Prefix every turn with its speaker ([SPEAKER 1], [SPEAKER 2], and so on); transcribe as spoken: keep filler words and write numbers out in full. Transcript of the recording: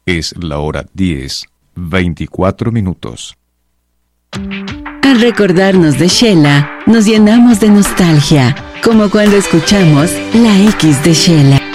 [SPEAKER 1] Es la hora diez, veinticuatro minutos.
[SPEAKER 2] Al recordarnos de Sheila, nos llenamos de nostalgia, como cuando escuchamos La X de Sheila.